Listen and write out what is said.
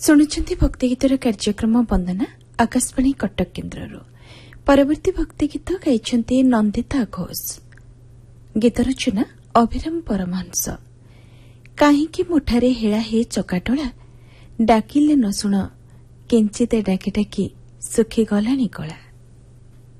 ଶୁଣୁଛନ୍ତି ଭକ୍ତିଗୀତର କାର୍ଯ୍ୟକ୍ରମ ବନ୍ଦନା ଆକାଶବାଣୀ କଟକ କେନ୍ଦ୍ରରୁ। ପରବର୍ତ୍ତୀ ଭକ୍ତିଗୀତ ଗାଇଛନ୍ତି ନନ୍ଦିତା ଘୋଷ। ଗୀତ ରଚନା ଅଭିରାମ ପରମହଂସ। କାହିଁକି ମୁଠାରେ ହେଳା ହେ ଚକାଟଳା, ଡାକିଲେ ନ ଶୁଣ, କିଞ୍ଚିତେ ଡାକି ଡାକି ଶୁଖିଗଲାଣି କଳା।